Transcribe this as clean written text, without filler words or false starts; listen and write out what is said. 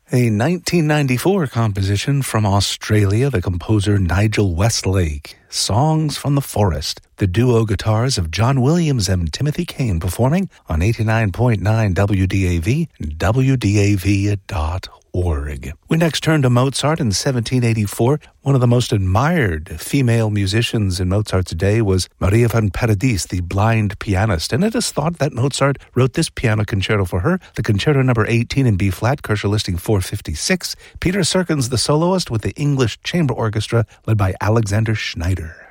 A 1994 composition from Australia, the composer Nigel Westlake. Songs from the Forest. The duo guitars of John Williams and Timothy Kane performing on 89.9 WDAV and WDAV.org. We next turn to Mozart in 1784. One of the most admired female musicians in Mozart's day was Maria van Paradis, the blind pianist, and it is thought that Mozart wrote this piano concerto for her, the Concerto number 18 in B-flat, Kocher listing 456. Peter Serkins, the soloist, with the English Chamber Orchestra led by Alexander Schneider.